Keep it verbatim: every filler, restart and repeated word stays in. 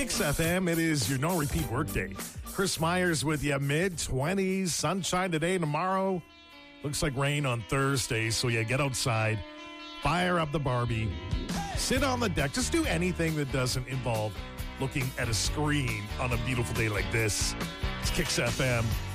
Kicks F M, it is your no-repeat workday. Chris Myers with you, mid-twenties, sunshine today, tomorrow. Looks like rain on Thursday, so yeah, get outside, fire up the Barbie, sit on the deck. Just do anything that doesn't involve looking at a screen on a beautiful day like this. It's Kicks F M.